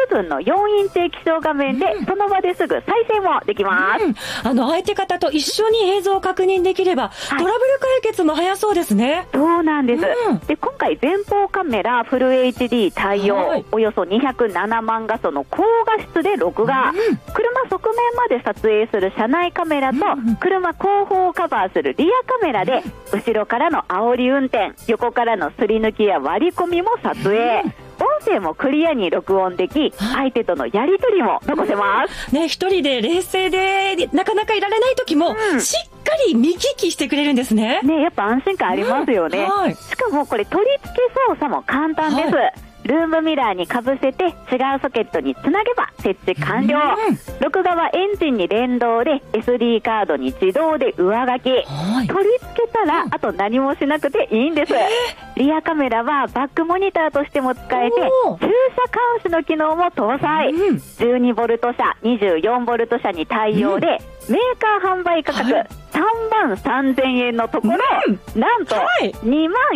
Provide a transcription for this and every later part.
部分の4インチ液晶画面で、その場ですぐ再生もできます。 相手方と一緒に映像を確認できれば、トラブル解決も早そうですね。 そうなんです。で、今回前方カメラフル HD 対応、およそ207万画素の高画質で録画、車側面まで撮影する車内カメラと、車後方をカバーするリアカメラで、後ろからの煽り運転、横からのすり抜きや割り込みも撮影、音声もクリアに録音でき、相手とのやり取りも残せますね。一人で冷静でなかなかいられない時も、しっかり見聞きしてくれるんですね。 やっぱ安心感ありますよね。しかもこれ取り付け操作も簡単です。ルームミラーにかぶせて違うソケットにつなげば設置完了。録画はエンジンに連動で SD カードに自動で上書き、取り付けたらあと何もしなくていいんです。リアカメラはバックモニターとしても使えて、駐車監視の機能も搭載。12ボルト車、24ボルト車に対応で、メーカー販売価格3万3000円のところ、なんと2万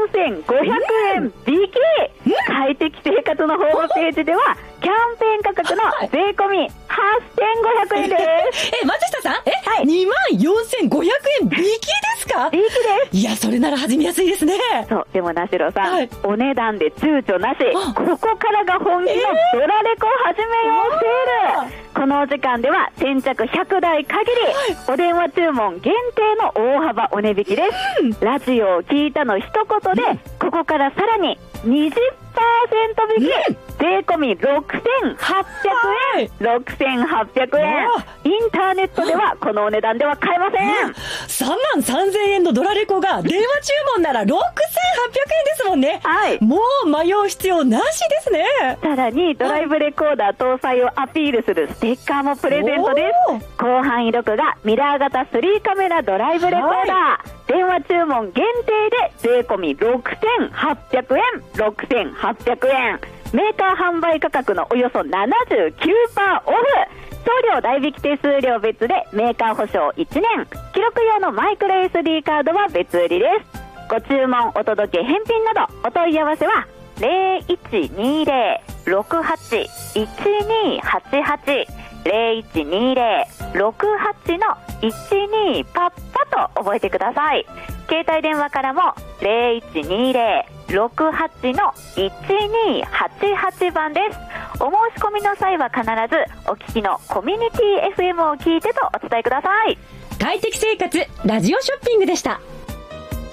4500円引き。快適生活のホームページではキャンペーン価格の税込み8500円です。 松下さん、2万4500円引きですか？ 引きです。 いや、それなら始めやすいですね。 そう、でもなしろさん、お値段で躊躇なし、ここからが本気のドラレコ始めようセール。このお時間では先着100台限り、お電話注文限定の大幅お値引きです。ラジオを聞いたの一言で、ここからさらに20% 引き、税込み6800円。6800円。インターネットではこのお値段では買えません。 3万3000円のドラレコが電話注文なら6800円ですもんね。もう迷う必要なしですね。 さらにドライブレコーダー搭載をアピールするステッカーもプレゼントです。広範囲録画ミラー型3カメラドライブレコーダー、電話注文限定で税込み6800円。6800円。メーカー販売価格のおよそ 79% オフ。送料代引き手数料別で、メーカー保証1年、記録用のマイクロ SD カードは別売りです。ご注文、お届け、返品などお問い合わせは 0120-68-1288 0120-68-12パッパと覚えてください。携帯電話からも 0120-68-1288 番です。お申し込みの際は必ずお聞きのコミュニティ FM を聞いてとお伝えください。 快適生活ラジオショッピングでした。